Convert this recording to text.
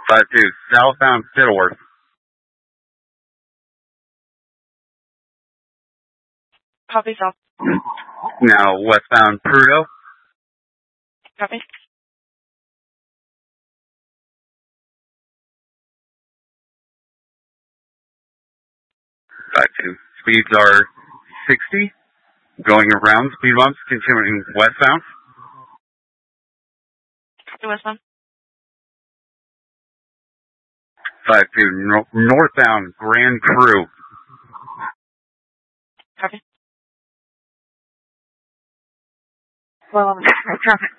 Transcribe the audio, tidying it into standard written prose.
52, southbound Fiddleworth. Copy, south. Now westbound Prudhoe. Copy. Speeds are 60. Going around speed bumps, continuing westbound. Copy, westbound. 52, northbound Grand Cru. Copy. Well, traffic.